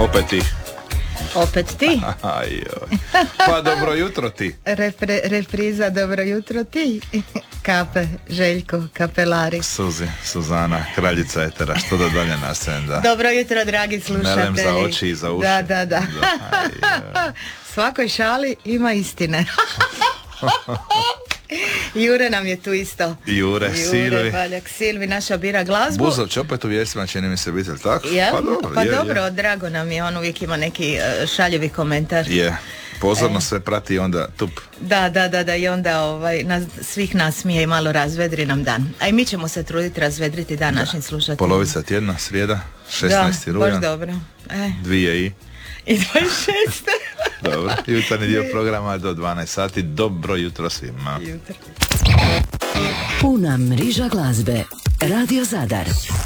Opet ti? Pa dobro jutro ti. Repriza dobro jutro ti. Kape, Željko, Kapelari. Suzana, kraljica etera, što da dalje nastavim, da. Dobro jutro, dragi slušatelji. Melem za oči i za uši. Da. Svakoj šali ima istine. Jure nam je tu isto. Jure Silvi. Valjak Silvi, naša bira glazbu. Buzov će opet u vijestima, čini mi se biti, tako? Dobro, drago nam je, on uvijek ima neki šaljivi komentar. Je, pozorno sve prati i onda tup. Da, i onda svih nas smije i malo razvedri nam dan. A i mi ćemo se truditi razvedriti dan našim slušateljima. Polovica tjedna, srijeda, 16. rujan. Baš dobro. 2 i 26. Dobro, jutarnji dio programa do 12 sati. Dobro jutro svima. Puna mriža glazbe. Radio Zadar.